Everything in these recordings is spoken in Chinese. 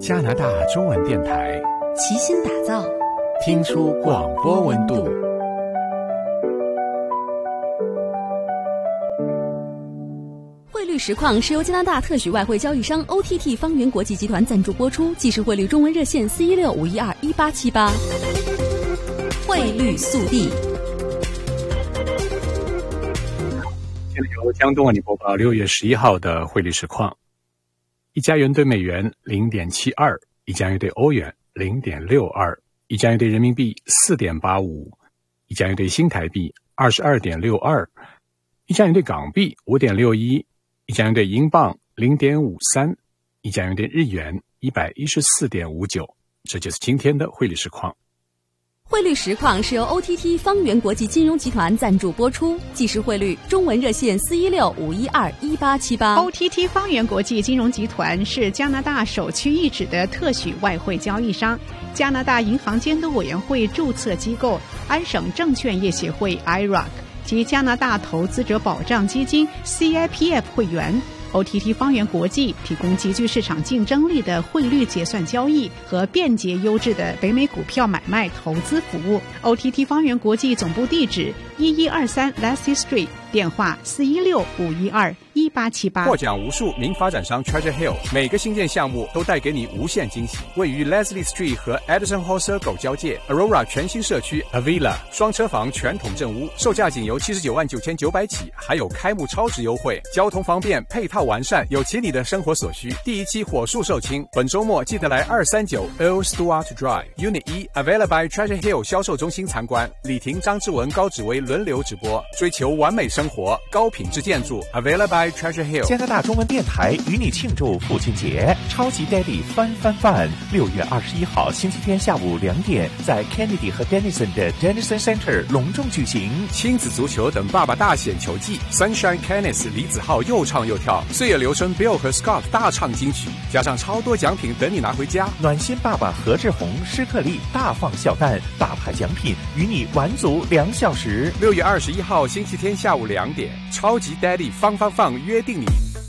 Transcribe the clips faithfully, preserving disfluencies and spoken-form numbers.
加拿大中文电台， 齐心打造， 听出广播温度。 汇率实况是由加拿大特许外汇交易商 O T T 方圆国际集团赞助播出，即时汇率中文热线四一六五一二一八七八。汇率速递。 现在由江东为你播报六月十一号的汇率实况。一加元兑美元零点七二，一加元兑欧元零点六二，一加元兑人民币四点八五，一加元兑新台币二十二点六二，一加元兑港币五点六一，一加元兑英镑零点五三，一加元兑日元一百一十四点五九。这就是今天的汇率实况。 汇率实况是由 O T T 方圆国际金融集团赞助播出，即时汇率中文热线四一六五一二一八七八。 O T T 方圆国际金融集团是加拿大首屈一指的特许外汇交易商，加拿大银行监督委员会注册机构，安省证券业协会 I R A C 及加拿大投资者保障基金 C I P F 会员。O T T 方圆国际提供极具市场竞争力的汇率结算交易和便捷优质的北美股票买卖投资服务。O T T 方圆国际总部地址一一二三 Leslie Street， 电话四一六五一二一八七八。 获奖无数名发展商 Treasure Hill， 每个新建项目都带给你无限惊喜。位于 Leslie Street 和 Edison Hall Circle 交界 Aurora 全新社区 Avila 双车房全统正屋，售价仅由七十九万九千九百起，还有开幕超值优惠，交通方便，配套完善，有齐你的生活所需。第一期火速售罄，本周末记得来二三九 Earl Stewart Drive Unit 一 Available by Treasure Hill 销售中心参观。李婷、张志文、高芷薇轮流直播，追求完美生活，高品质建筑 Available by Treasure Hill。 加拿大中文电台与你庆祝父亲节，超级 Daddy 翻翻饭，六月二十一号星期天下午两点，在 Kennedy 和 Denison 的 Denison Center 隆重举行。 亲子足球等爸爸大显球技 ，Sunshine Canis 李子浩又唱又跳，岁月流声 Bill 和 Scott 大唱金曲，加上超多奖品等你拿回家。 暖心爸爸何志宏、施特利大放笑弹，大牌奖品与你玩足两小时。 六月二十一号星期天下午两点，超级 Daddy 放放放约定你。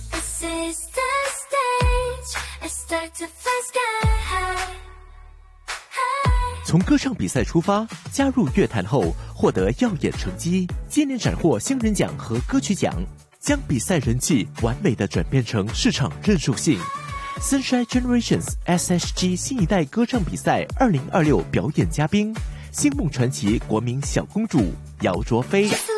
从歌唱比赛出发，加入乐坛后获得耀眼成绩，接连斩获新人奖和歌曲奖，将比赛人气完美的转变成市场认受性。Sunshine Generations S H G 新一代歌唱比赛二零二六表演嘉宾：星梦传奇国民小公主姚卓菲。